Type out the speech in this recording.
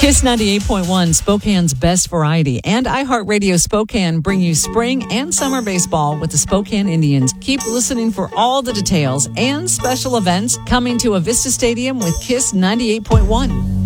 Kiss 98.1, Spokane's best variety, and iHeartRadio Spokane bring you spring and summer baseball with the Spokane Indians. Keep listening for all the details and special events coming to Avista Stadium with Kiss 98.1.